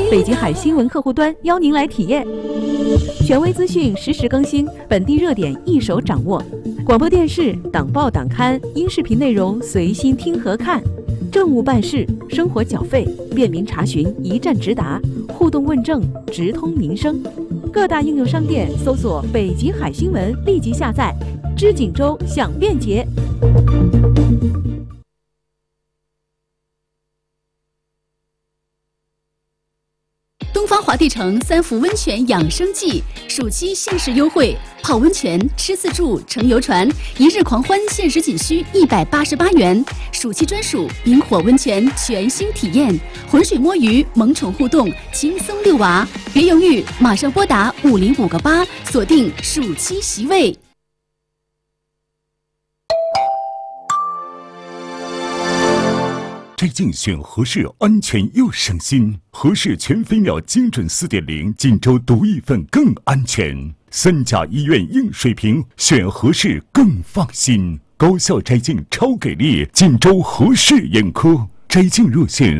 北极海新闻客户端邀您来体验，权威资讯实时更新，本地热点一手掌握。广播电视、党报党刊、音视频内容随心听和看，政务办事、生活缴费，便民查询一站直达，互动问政直通民生。各大应用商店搜索“北极海新闻”，立即下载。知锦州享便捷。 东方华帝城三伏温泉养生季暑期限时优惠，泡温泉、吃自助、乘游船，一日狂欢限时仅需188元。暑期专属冰火温泉全新体验，浑水摸鱼、萌宠互动，轻松遛娃。别犹豫，马上拨打50588，锁定暑期席位。 摘镜选合适，安全又省心。合适全飞秒精准4.0，锦州独一份更安全。3甲医院硬水平，选合适更放心。高效摘镜超给力，锦州合适眼科摘镜热线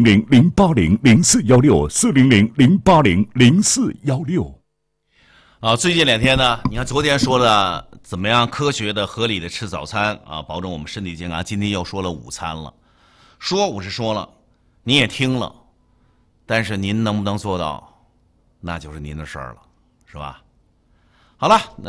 400-080-0416，400-080-0416。 最近2天呢，你看昨天说了怎么样科学的、合理的吃早餐啊，保证我们身体健康。今天又说了午餐了。我是说了，你也听了，但是您能不能做到，那就是您的事儿了，是吧？好了。